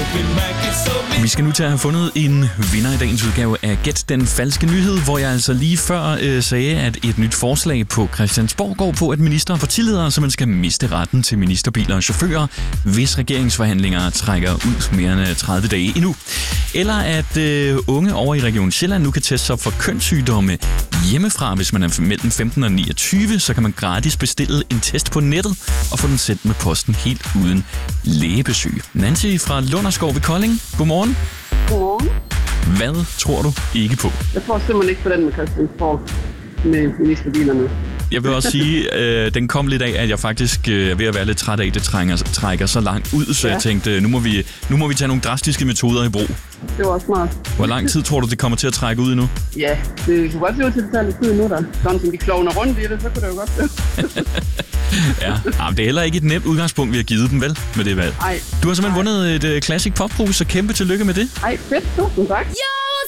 Vi skal nu til at have fundet en vinder i dagens udgave af Gæt den falske nyhed, hvor jeg altså lige før sagde, at et nyt forslag på Christiansborg går på, at minister får tillader, så man skal miste retten til ministerbiler og chauffører, hvis regeringsforhandlinger trækker ud mere end 30 dage endnu. Eller at unge over i Region Sjælland nu kan teste sig for kønssygdomme hjemmefra. Hvis man er mellem 15 og 29, så kan man gratis bestille en test på nettet og få den sendt med posten helt uden lægebesøg. Nancy fra Lunderskov ved Kolding. Godmorgen. Godmorgen. Hvad tror du ikke på? Jeg tror simpelthen ikke på den med Christiansborg med ministerbilerne. Jeg vil også sige, den kom lidt af, at jeg faktisk er ved at være lidt træt af, at det trækker så langt ud, så jeg tænkte, nu må vi tage nogle drastiske metoder i brug. Det var også smart. Hvor lang tid tror du, det kommer til at trække ud endnu? Ja, det kunne godt se ud til at tage lidt tid nu, der. Sådan som de klovner rundt i det, så kunne det jo godt blive. Ja, men det er heller ikke et nemt udgangspunkt, vi har givet dem, vel, med det valg. Ej. Du har simpelthen vundet et Classic Pop-brug, så kæmpe tillykke med det. Ej, fedt. Tusind tak. Ja!